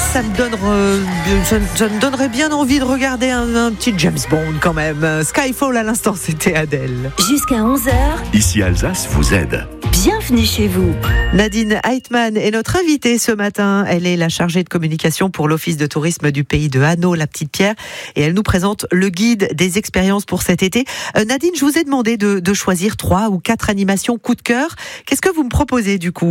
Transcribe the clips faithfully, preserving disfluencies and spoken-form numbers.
ça me donne, euh, ça, ça me donnerait bien envie de regarder un, un petit James Bond quand même. Skyfall à l'instant, c'était Adèle. Jusqu'à onze heures. Ici Alsace vous aide. Bienvenue chez vous. Nadine Heitmann est notre invitée ce matin. Elle est la chargée de communication pour l'Office de tourisme du pays de Hanau, la Petite Pierre. Et elle nous présente le guide des expériences pour cet été. Euh, Nadine, je vous ai demandé de, de choisir trois ou quatre animations coup de cœur. Qu'est-ce que vous me proposez du coup ?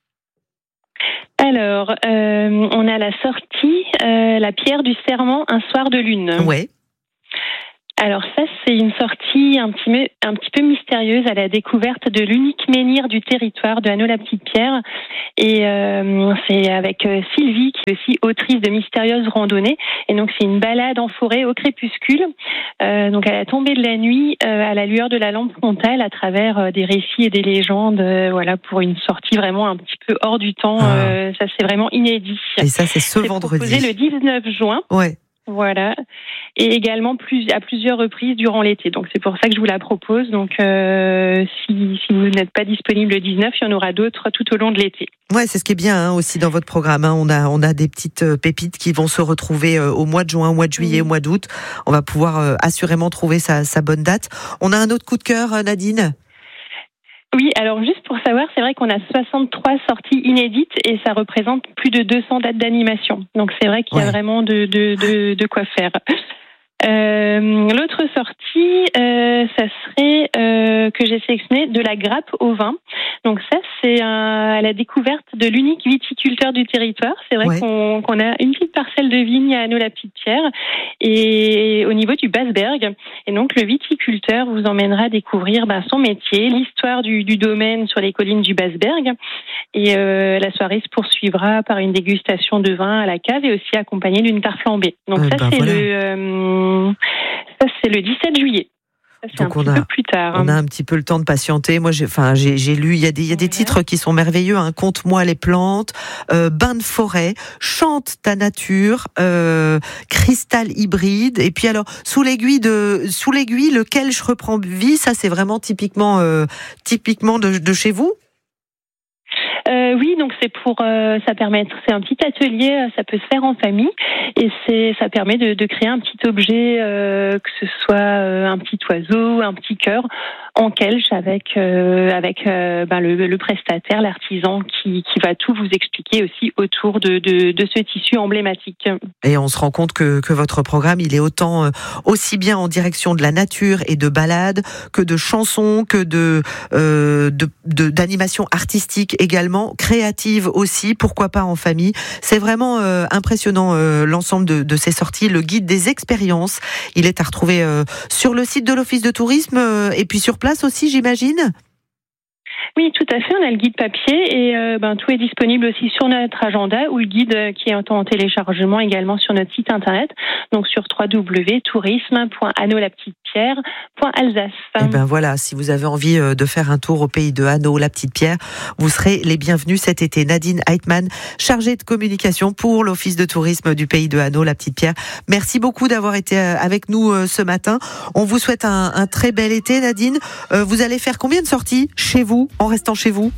Alors, euh, on a la sortie, euh, la pierre du serment, un soir de lune. Ouais. Alors ça, c'est une sortie un petit, peu, un petit peu mystérieuse à la découverte de l'unique menhir du territoire de Hanau-la-Petite-Pierre. Et euh, c'est avec euh, Sylvie, qui est aussi autrice de Mystérieuses randonnées. Et donc c'est une balade en forêt au crépuscule. Euh, donc à la tombée de la nuit, euh, à la lueur de la lampe frontale, à travers euh, des récits et des légendes. Euh, voilà, pour une sortie vraiment un petit peu hors du temps. Ah. Euh, ça, c'est vraiment inédit. Et ça, c'est ce c'est vendredi. C'est proposé le dix-neuf juin. Ouais. Voilà, et également plus, à plusieurs reprises durant l'été. Donc c'est pour ça que je vous la propose. Donc euh, si, si vous n'êtes pas disponible le dix-neuf, il y en aura d'autres tout au long de l'été. Ouais, c'est ce qui est bien hein, aussi dans votre programme. Hein. On a on a des petites euh, pépites qui vont se retrouver euh, au mois de juin, au mois de juillet, mmh. au mois d'août. On va pouvoir euh, assurément trouver sa, sa bonne date. On a un autre coup de cœur, Nadine ? Oui, alors juste pour savoir, c'est vrai qu'on a soixante-trois sorties inédites et ça représente plus de deux cents dates d'animation. Donc c'est vrai qu'il y a ouais. vraiment de, de, de, de quoi faire. Euh, l'autre sortie, euh, ça serait euh, que j'ai sélectionné de la grappe au vin. Donc ça, c'est un, à la découverte de l'unique viticulteur du territoire. C'est vrai ouais. qu'on, qu'on a une petite parcelle de vigne à Hanau-la-Petite-Pierre et au niveau du Basberg. Et donc le viticulteur vous emmènera découvrir ben, son métier, l'histoire du, du domaine sur les collines du Basberg. Et euh, la soirée se poursuivra par une dégustation de vin à la cave et aussi accompagnée d'une tarte flambée. Donc euh, ça, ben c'est voilà. le... Euh, Ça, c'est le dix-sept juillet. Ça, c'est Donc un on petit a, peu plus tard. On a un petit peu le temps de patienter. Moi, j'ai, enfin, j'ai, j'ai lu, il y a des, il y a des ouais. titres qui sont merveilleux. Hein. Conte-moi les plantes, euh, Bain de forêt, Chante ta nature, euh, Cristal hybride. Et puis alors, sous l'aiguille de, sous l'aiguille, lequel je reprends vie. Ça, c'est vraiment typiquement, euh, typiquement de, de chez vous. Euh, oui, donc c'est pour, euh, ça permet, c'est un petit atelier, ça peut se faire en famille et c'est, ça permet de, de créer un petit objet, euh, que ce soit euh, un petit oiseau, un petit cœur en kelch avec euh, avec euh, ben le, le prestataire, l'artisan qui qui va tout vous expliquer aussi autour de de, de ce tissu emblématique. Et on se rend compte que que votre programme il est autant euh, aussi bien en direction de la nature et de balades que de chansons, que de euh, de, de d'animation artistique également, créative aussi, pourquoi pas en famille. C'est vraiment euh, impressionnant euh, l'ensemble de, de ces sorties. Le guide des expériences, il est à retrouver euh, sur le site de l'Office de tourisme euh, et puis sur place aussi, j'imagine. Oui, tout à fait. On a le guide papier et euh, ben, tout est disponible aussi sur notre agenda ou le guide euh, qui est en téléchargement également sur notre site internet, donc sur w w w point tourisme point hanau la petite pierre point alsace. Et ben voilà, si vous avez envie de faire un tour au pays de Hanau, la Petite Pierre, vous serez les bienvenus cet été. Nadine Heitmann, chargée de communication pour l'Office de tourisme du pays de Hanau, la Petite Pierre. Merci beaucoup d'avoir été avec nous ce matin. On vous souhaite un, un très bel été, Nadine. Euh, vous allez faire combien de sorties chez vous, en restant chez vous?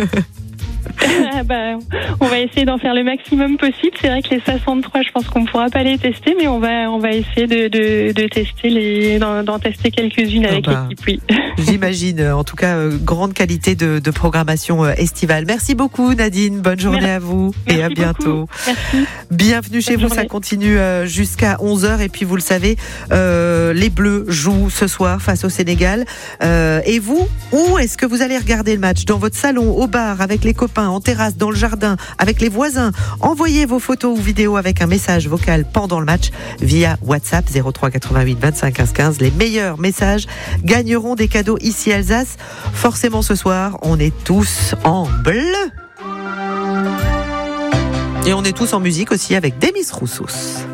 Ah bah, on va essayer d'en faire le maximum possible. C'est vrai que les soixante-trois, je pense qu'on ne pourra pas les tester, mais on va, on va essayer de, de, de tester les, d'en, d'en tester quelques-unes avec oh bah, l'équipe. Oui. J'imagine. En tout cas, euh, grande qualité de, de programmation euh, estivale. Merci beaucoup, Nadine. Bonne journée Merci. à vous Merci et à bientôt. Merci. Bienvenue Bonne chez journée. vous. Ça continue euh, jusqu'à onze heures. Et puis, vous le savez, euh, les Bleus jouent ce soir face au Sénégal. Euh, et vous, où est-ce que vous allez regarder le match? Dans votre salon, au bar, avec les copains, en terrasse, dans le jardin, avec les voisins? Envoyez vos photos ou vidéos avec un message vocal pendant le match via WhatsApp zéro trois quatre-vingt-huit vingt-cinq quinze quinze. Les meilleurs messages gagneront des cadeaux ici Alsace. Forcément ce soir, on est tous en bleu. Et on est tous en musique aussi avec Demis Roussos.